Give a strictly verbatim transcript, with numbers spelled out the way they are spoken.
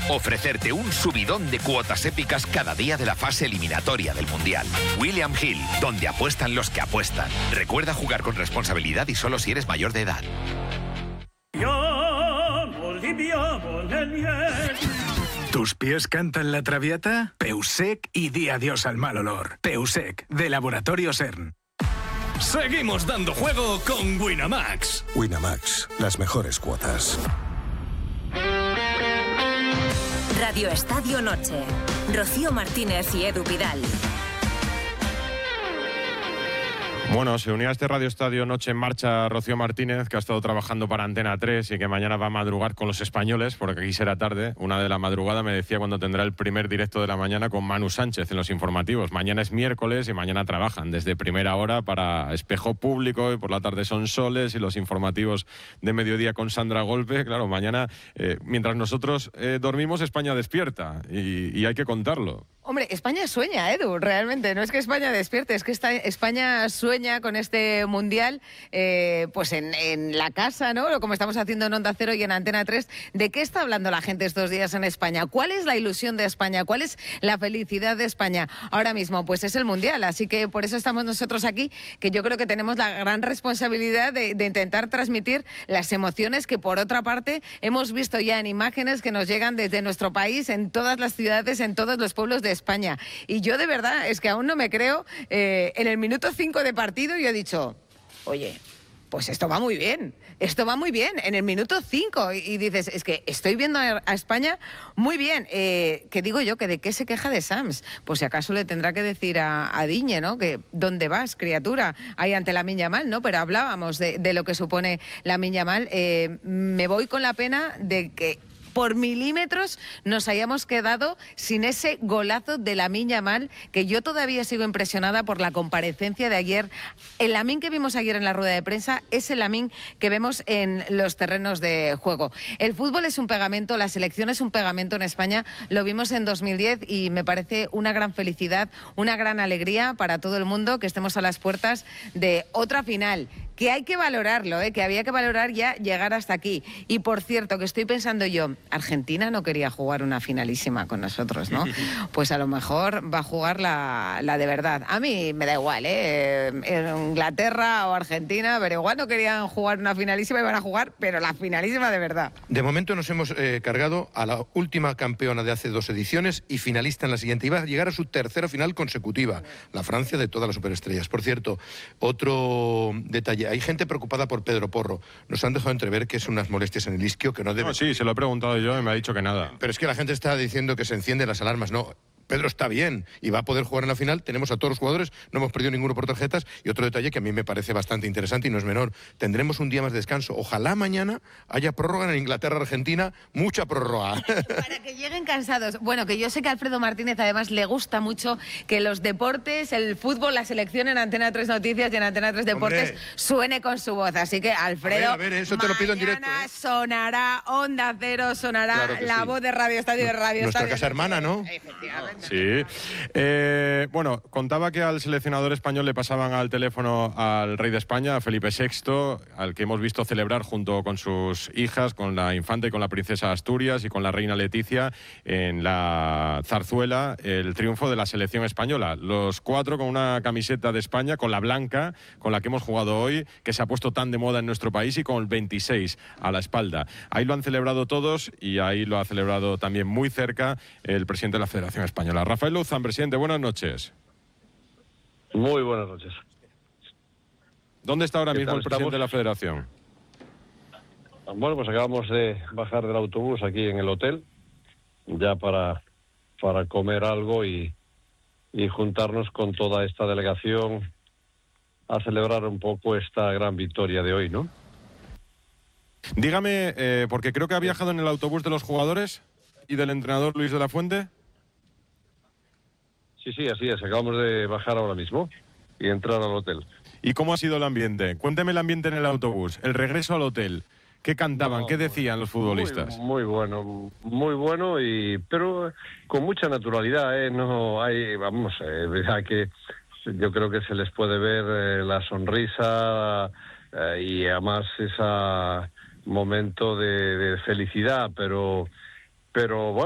ofrecerte un subidón de cuotas épicas cada día de la fase eliminatoria del Mundial. William Hill, donde apuestan los que apuestan. Recuerda jugar con responsabilidad y solo si eres mayor de edad. ¿Tus pies cantan la traviata? Peusec y di adiós al mal olor. Peusec, de Laboratorio CERN. Seguimos dando juego con Winamax. Winamax, las mejores cuotas. Radio Estadio Noche. Rocío Martínez y Edu Pidal. Bueno, se unía a este Radio Estadio Noche en Marcha Rocío Martínez, que ha estado trabajando para Antena tres y que mañana va a madrugar con los españoles, porque aquí será tarde. Una de la madrugada me decía cuando tendrá el primer directo de la mañana con Manu Sánchez en los informativos. Mañana es miércoles y mañana trabajan desde primera hora para Espejo Público y por la tarde son Soles y los informativos de mediodía con Sandra Golpe. Claro, mañana, eh, mientras nosotros eh, dormimos, España despierta y, y hay que contarlo. Hombre, España sueña, Edu, realmente. No es que España despierte, es que esta, España sueña con este Mundial, eh, pues en, en la casa, ¿no? Como estamos haciendo en Onda Cero y en Antena tres. ¿De qué está hablando la gente estos días en España? ¿Cuál es la ilusión de España? ¿Cuál es la felicidad de España ahora mismo? Pues es el Mundial, así que por eso estamos nosotros aquí, que yo creo que tenemos la gran responsabilidad de, de intentar transmitir las emociones que, por otra parte, hemos visto ya en imágenes que nos llegan desde nuestro país, en todas las ciudades, en todos los pueblos de España. Y yo de verdad es que aún no me creo, eh, en el minuto cinco de partido yo he dicho, oye, pues esto va muy bien, esto va muy bien, en el minuto cinco, y, y dices, es que estoy viendo a, a España muy bien, eh, que digo yo, que de qué se queja de Sams, pues si acaso le tendrá que decir a, a Diñe, ¿no?, que ¿dónde vas, criatura?, ahí ante la Lamine Yamal, ¿no?, pero hablábamos de, de lo que supone la Lamine Yamal. eh, me voy con la pena de que por milímetros nos hayamos quedado sin ese golazo de Lamine Yamal, que yo todavía sigo impresionada por la comparecencia de ayer. El Lamine que vimos ayer en la rueda de prensa es el Lamine que vemos en los terrenos de juego. El fútbol es un pegamento, la selección es un pegamento en España, lo vimos en dos mil diez y me parece una gran felicidad, una gran alegría para todo el mundo que estemos a las puertas de otra final, que hay que valorarlo, ¿eh? que había que valorar ya llegar hasta aquí. Y por cierto, que estoy pensando yo, Argentina no quería jugar una finalísima con nosotros, ¿no? Pues a lo mejor va a jugar la, la de verdad. A mí me da igual, ¿eh? Inglaterra o Argentina, pero igual no querían jugar una finalísima y van a jugar, pero la finalísima de verdad. De momento nos hemos eh, cargado a la última campeona de hace dos ediciones y finalista en la siguiente. Iba a llegar a su tercera final consecutiva, la Francia de todas las superestrellas. Por cierto, otro detalle. Hay gente preocupada por Pedro Porro. Nos han dejado entrever que es unas molestias en el isquio que no debe... No, sí, se lo he preguntado yo y me ha dicho que nada. Pero es que la gente está diciendo que se encienden las alarmas. No, Pedro está bien y va a poder jugar en la final. Tenemos a todos los jugadores, no hemos perdido ninguno por tarjetas. Y otro detalle que a mí me parece bastante interesante y no es menor, tendremos un día más de descanso. Ojalá mañana haya prórroga en Inglaterra-Argentina, mucha prórroga. Para que lleguen cansados. Bueno, que yo sé que a Alfredo Martínez además le gusta mucho que los deportes, el fútbol, la selección en Antena tres Noticias y en Antena tres Deportes Hombre. suene con su voz. Así que, Alfredo, a ver, a ver, eso te lo pido en directo, ¿eh? sonará Onda Cero, sonará claro la sí. voz de Radio Estadio de Radio Nuestra Estadio. casa hermana, ¿no? Efectivamente. Sí. Eh, bueno, contaba que al seleccionador español le pasaban al teléfono al rey de España, a Felipe sexto, al que hemos visto celebrar junto con sus hijas, con la infanta y con la princesa Asturias y con la reina Leticia en la zarzuela, el triunfo de la selección española. Los cuatro con una camiseta de España, con la blanca, con la que hemos jugado hoy, que se ha puesto tan de moda en nuestro país, y con el veintiséis a la espalda. Ahí lo han celebrado todos y ahí lo ha celebrado también muy cerca el presidente de la Federación Española. Rafael Luzán, presidente, buenas noches. Muy buenas noches. ¿Dónde está ahora mismo el presidente estamos? de la Federación? Bueno, pues acabamos de bajar del autobús aquí en el hotel, ya para, para comer algo y, y juntarnos con toda esta delegación a celebrar un poco esta gran victoria de hoy, ¿no? Dígame, eh, porque creo que ha viajado en el autobús de los jugadores y del entrenador Luis de la Fuente. Sí, sí, así es. Acabamos de bajar ahora mismo y entrar al hotel. ¿Y cómo ha sido el ambiente? Cuénteme el ambiente en el autobús, el regreso al hotel. ¿Qué cantaban? No, ¿Qué decían los futbolistas? Muy, muy bueno, muy bueno, y pero con mucha naturalidad, ¿eh? No hay, vamos, eh, hay que, yo creo que se les puede ver eh, la sonrisa eh, y además ese momento de, de felicidad, pero, pero bueno.